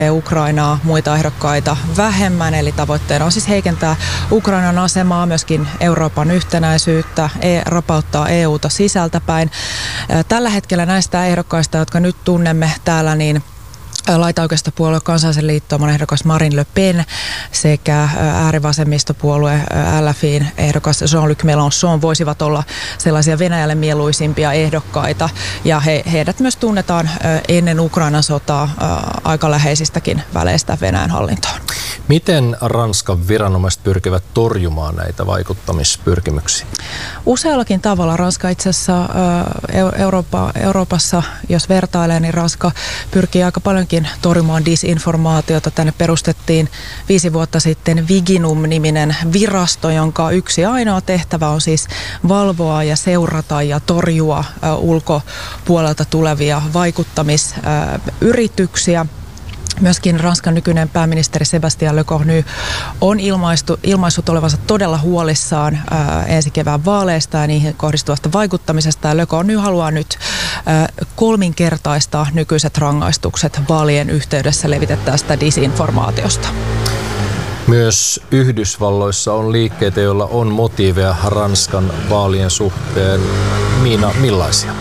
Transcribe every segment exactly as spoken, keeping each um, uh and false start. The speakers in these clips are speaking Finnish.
Ukrainaa, muita ehdokkaita vähemmän, eli tavoitteena on siis heikentää Ukrainan asemaa, myöskin Euroopan yhtenäisyyttä, rapauttaa E U:ta sisältäpäin. Tällä hetkellä näistä ehdokkaista, jotka nyt tunnemme täällä, niin laitaoikeistopuolue Kansallisen liittouman ehdokas Marine Le Pen sekä äärivasemmistopuolue L F I:n ehdokas Jean-Luc Mélenchon voisivat olla sellaisia Venäjälle mieluisimpia ehdokkaita. Ja he, heidät myös tunnetaan ennen Ukrainan sotaa aika läheisistäkin väleistä Venäjän hallintoon. Miten Ranskan viranomaiset pyrkivät torjumaan näitä vaikuttamispyrkimyksiä? Useallakin tavalla. Ranska itse asiassa Eurooppa, Euroopassa, jos vertailee, niin Ranska pyrkii aika paljonkin torjumaan disinformaatiota. Tänne perustettiin viisi vuotta sitten Viginum-niminen virasto, jonka yksi ainoa tehtävä on siis valvoa ja seurata ja torjua ulkopuolelta tulevia vaikuttamisyrityksiä. Myöskin Ranskan nykyinen pääministeri Sébastien Lecornu on ilmaistu, ilmaissut olevansa todella huolissaan ää, ensi kevään vaaleista ja niihin kohdistuvasta vaikuttamisesta. Ja Lecornu haluaa nyt ää, kolminkertaistaa nykyiset rangaistukset vaalien yhteydessä levitettävästä disinformaatiosta. Myös Yhdysvalloissa on liikkeitä, joilla on motiiveja Ranskan vaalien suhteen. Miina, millaisia?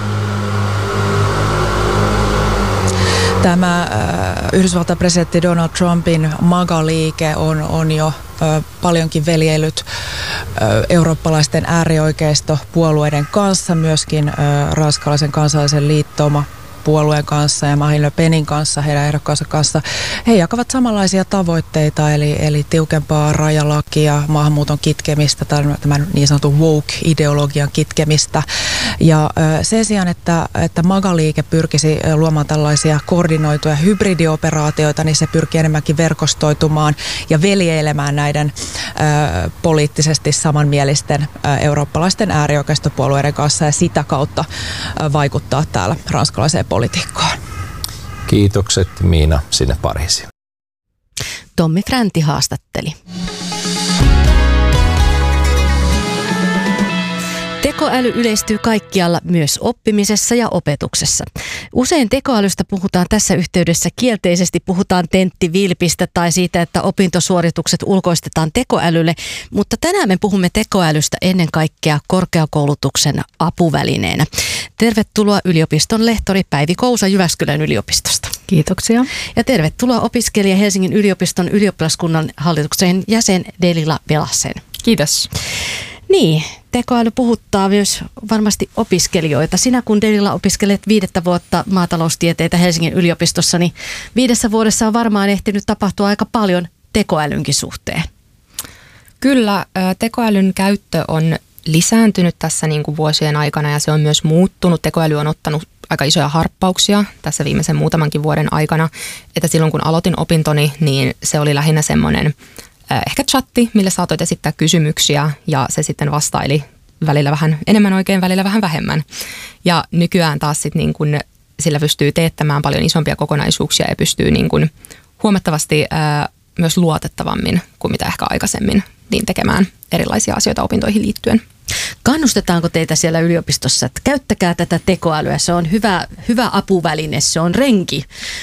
Tämä äh, Yhdysvaltain presidentti Donald Trumpin MAGA-liike on, on jo äh, paljonkin veljeillyt äh, eurooppalaisten äärioikeistopuolueiden kanssa, myöskin äh, ranskalaisen kansallisen liittouma puolueen kanssa ja Marine Le Penin kanssa, heidän ehdokkaansa kanssa. He jakavat samanlaisia tavoitteita, eli, eli tiukempaa rajalakia, maahanmuuton kitkemistä, tämän niin sanotun woke-ideologian kitkemistä. Ja sen sijaan, että, että MAGA-liike pyrkisi luomaan tällaisia koordinoituja hybridioperaatioita, niin se pyrkii enemmänkin verkostoitumaan ja veljeilemään näiden ä, poliittisesti samanmielisten ä, eurooppalaisten äärioikeistopuolueiden kanssa ja sitä kautta ä, vaikuttaa täällä ranskalaiseen politiikkaan. Kiitokset Miina sinne Pariisiin. Tommi Fränti haastatteli. Tekoäly yleistyy kaikkialla, myös oppimisessa ja opetuksessa. Usein tekoälystä puhutaan tässä yhteydessä kielteisesti, puhutaan tenttivilpistä tai siitä, että opintosuoritukset ulkoistetaan tekoälylle, mutta tänään me puhumme tekoälystä ennen kaikkea korkeakoulutuksen apuvälineenä. Tervetuloa yliopiston lehtori Päivi Kousa Jyväskylän yliopistosta. Kiitoksia. Ja tervetuloa opiskelija Helsingin yliopiston ylioppilaskunnan hallituksen jäsen Delila Velassen. Kiitos. Niin, tekoäly puhuttaa myös varmasti opiskelijoita. Sinä kun Delila opiskelet viidettä vuotta maataloustieteitä Helsingin yliopistossa, niin viidessä vuodessa on varmaan ehtinyt tapahtua aika paljon tekoälynkin suhteen. Kyllä, tekoälyn käyttö on lisääntynyt tässä niin kuin vuosien aikana ja se on myös muuttunut. Tekoäly on ottanut aika isoja harppauksia tässä viimeisen muutamankin vuoden aikana. Että silloin kun aloitin opintoni, niin se oli lähinnä semmoinen ehkä chatti, millä saatoit esittää kysymyksiä ja se sitten vastaili välillä vähän enemmän oikein, välillä vähän vähemmän. Ja nykyään taas sit niin kun sillä pystyy teettämään paljon isompia kokonaisuuksia ja pystyy niin kun huomattavasti ää, myös luotettavammin kuin mitä ehkä aikaisemmin niin tekemään erilaisia asioita opintoihin liittyen. Kannustetaanko teitä siellä yliopistossa, että käyttäkää tätä tekoälyä, se on hyvä, hyvä apuväline, se on renki?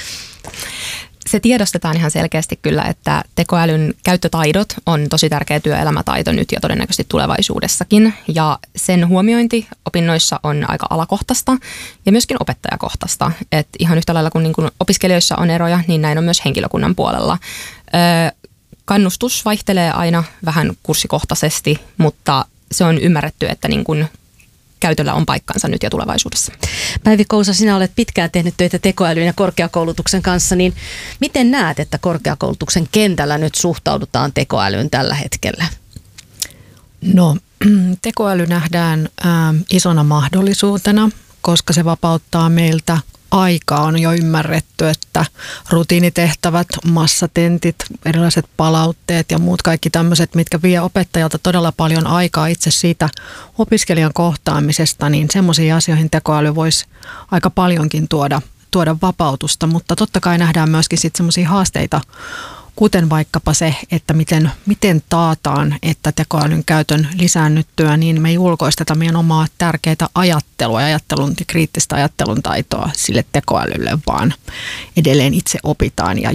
Se tiedostetaan ihan selkeästi kyllä, että tekoälyn käyttötaidot on tosi tärkeä työelämätaito nyt ja todennäköisesti tulevaisuudessakin. Ja sen huomiointi opinnoissa on aika alakohtaista ja myöskin opettajakohtaista. Et ihan yhtä lailla kuin, niin kuin opiskelijoissa on eroja, niin näin on myös henkilökunnan puolella. Öö, kannustus vaihtelee aina vähän kurssikohtaisesti, mutta se on ymmärretty, että niin kuin käytöllä on paikkansa nyt ja tulevaisuudessa. Päivi Kousa, sinä olet pitkään tehnyt töitä tekoälyn ja korkeakoulutuksen kanssa, niin miten näet, että korkeakoulutuksen kentällä nyt suhtaudutaan tekoälyyn tällä hetkellä? No, tekoäly nähdään ä, isona mahdollisuutena, koska se vapauttaa meiltä aikaa. On jo ymmärretty, että rutiinitehtävät, massatentit, erilaiset palautteet ja muut kaikki tämmöiset, mitkä vie opettajalta todella paljon aikaa itse siitä opiskelijan kohtaamisesta, niin semmoisiin asioihin tekoäly voisi aika paljonkin tuoda, tuoda vapautusta, mutta totta kai nähdään myöskin sitten semmoisia haasteita kuten vaikkapa se, että miten, miten taataan, että tekoälyn käytön lisäännyttyä, niin me ei ulkoisteta meidän omaa tärkeää ajattelua ja ajattelun, kriittistä ajattelun taitoa sille tekoälylle, vaan edelleen itse opitaan ja